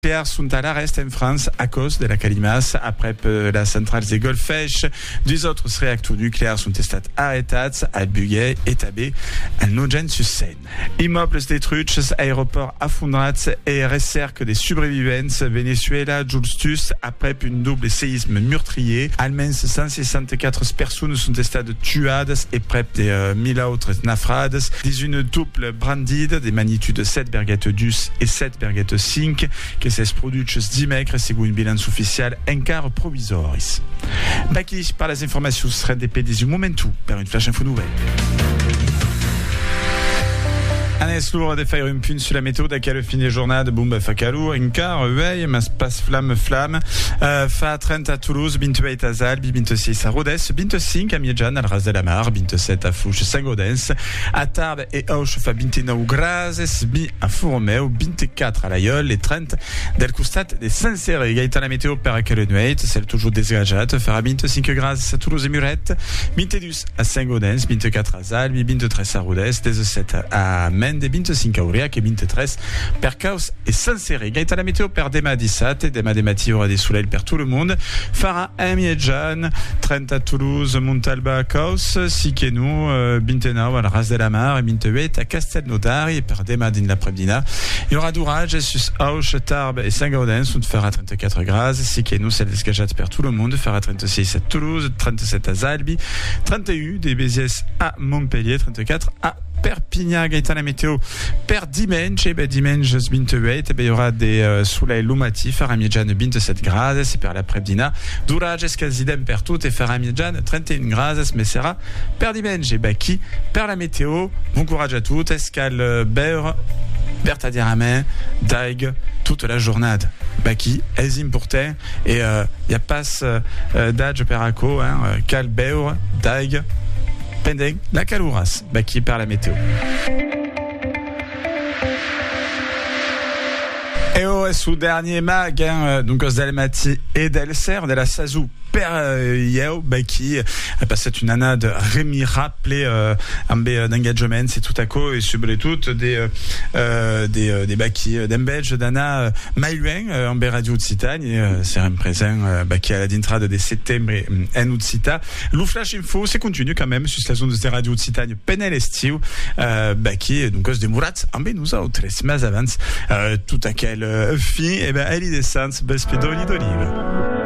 Pierre sont à l'arrest en France à cause de la calimace. Après la centrale de Golfech, deux autres réacteurs nucléaires sont testés arrêtés à Bugey et Tabé, à Nogent-sur-Seine. Immeubles détruits, aéroports affondrés et recerques des survivants. Venezuela, Justus, après une double séisme meurtrier. Allemans 164 personnes sont testées tuées et près de 1000 autres naufrades. Une double brandide des magnitudes 7,2 et 7,5 que s'est produit dimanche selon une bilan officiel encara provisoris. Baki par les informations seraient des momentum per une flash info nouvelle. Anes lourd de faire une pune sur la météo d'aquelle fin de journée de Bumba Fakalou, Enkar, Uey, mas passe flamme, fa 30 à Toulouse, 28 à Zalbi, 26 à Rodez, 25 à Miedjan, al Ras de la Mar, 27 à Fouche, Saint-Gaudens, à Tarbes et Auch, fa 29 Grazes, bi à Fourmeu, 24 à l'Aïeul, et 30 del Costat de Saint-Céré. Gaëtan la météo per aquelle nuit, celle toujours désagréable, fera 25 Grazes à Toulouse et Muret, 22 à Saint-Gaudens, 24 à Zalbi, 23 à Rodez, 17 à Mende, 25 a Aurillac et 23 per Caos et Saint-Céré. Gaëtan la météo per Dema 17 et Dema Demati aura des soleils per tout le monde. Farah Amiedjan, 30 à Toulouse, Montalba à Caos, Sikenu, Bintenau à la Ras de la Mar et 28 à Castelnaudary et per Dema din l'après-midi. Il y aura d'orage sus Auch, Tarbes et Saint-Gaudens où fera 34 grades. Sikenu, celle d'escajat per tout le monde, fera 36 à Toulouse, 37 à Zalbi, 31 des Béziers à Montpellier, 34 à Perpignan. Gaëtan la météo per dimanche, et dimanche 28, il y aura des soleils lumatifs, Faramidjan 27 grades, c'est per l'après-midi. D'orage escalzidem per tout et Faramidjan 31 grades, mais sera per dimanche. Et qui per la météo, bon courage à toutes, escal beurre, Bertha Diramen, Daig, toute la journée. Baki, Ezim pourtant, et y a pas d'âge peraco, cal beurre, Daig, Pendeng, la Calouras, qui perd la météo. Et au sous-dernier mag, donc aux Dalmati et d'Elser, de la Sazou. Per Yeo, qui a passé une année de Rémi rappelé d'engagement, c'est tout à coup et surtout des baki d'embelge d'Anna Maïluen en radio de Citagne, c'est un présent qui à la dintrade de septembre en août Cita. Le flash info, c'est continu quand même sur la zone de radio de Citagne, Penel Estiu, qui donc os de Murat, en nous autres, mais avance, tout à quel fin, et elle y descend, bel spidoli d'olive.